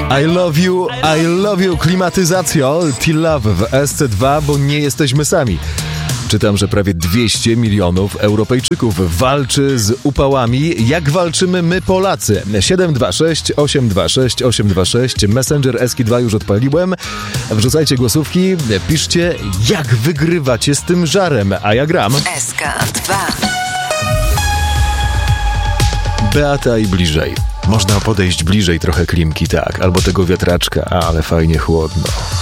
I love you, klimatyzacjo, T-Love w SC2, bo nie jesteśmy sami. Czytam, że prawie 200 milionów Europejczyków walczy z upałami. Jak walczymy my Polacy? 726 826 826, Messenger SK2 już odpaliłem. Wrzucajcie głosówki, piszcie, jak wygrywacie z tym żarem, a ja gram. SK2. Beata i bliżej. Można podejść bliżej trochę klimki, tak, albo tego wiatraczka, ale fajnie chłodno.